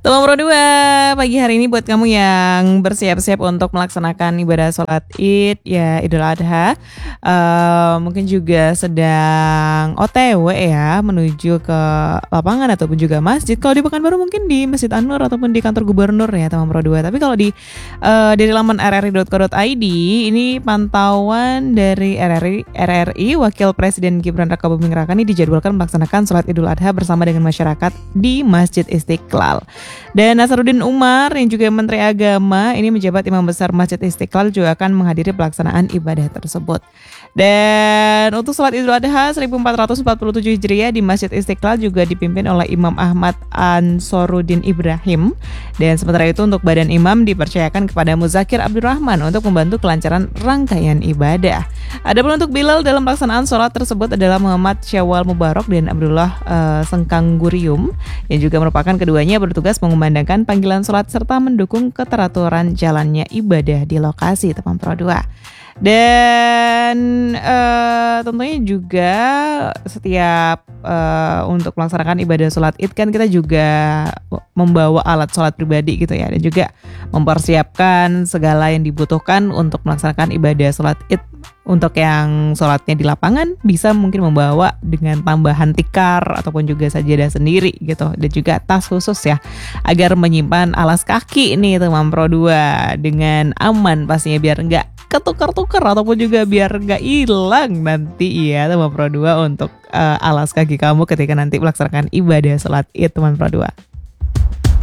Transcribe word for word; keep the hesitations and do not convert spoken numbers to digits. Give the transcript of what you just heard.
Teman Pro dua, pagi hari ini buat kamu yang bersiap-siap untuk melaksanakan ibadah sholat id, ya Idul Adha, uh, mungkin juga sedang O T W ya, menuju ke lapangan ataupun juga masjid. Kalau di Pekanbaru mungkin di Masjid An-Nur ataupun di kantor gubernur ya teman Pro dua. Tapi kalau di uh, dari laman r r i dot co dot i d, ini pantauan dari R R I, R R I, Wakil Presiden Gibran Rakabuming Raka ini dijadwalkan melaksanakan sholat Idul Adha bersama dengan masyarakat di Masjid Istiqlal. Dan Nasaruddin Umar yang juga Menteri Agama ini menjabat Imam Besar Masjid Istiqlal juga akan menghadiri pelaksanaan ibadah tersebut. Dan untuk sholat Idul Adha seribu empat ratus empat puluh tujuh Hijriah di Masjid Istiqlal juga dipimpin oleh Imam Ahmad Ansoruddin Ibrahim. Dan sementara itu untuk badan imam dipercayakan kepada Muzakir Abdurrahman untuk membantu kelancaran rangkaian ibadah. Adapun untuk Bilal dalam pelaksanaan sholat tersebut adalah Muhammad Syawal Mubarak dan Abdullah uh, Sengkanggurium yang juga merupakan keduanya bertugas mengumandangkan panggilan sholat serta mendukung keteraturan jalannya ibadah di lokasi teman Pro dua. Dan uh, tentunya juga setiap uh, untuk melaksanakan ibadah sholat id kan kita juga membawa alat sholat pribadi gitu ya, dan juga mempersiapkan segala yang dibutuhkan untuk melaksanakan ibadah sholat id. Untuk yang sholatnya di lapangan bisa mungkin membawa dengan tambahan tikar ataupun juga sajadah sendiri gitu, dan juga tas khusus ya agar menyimpan alas kaki nih teman Pro dua dengan aman pastinya, biar nggak ketukar-tukar ataupun juga biar nggak hilang nanti ya teman Pro dua untuk uh, alas kaki kamu ketika nanti melaksanakan ibadah sholat id teman Pro dua.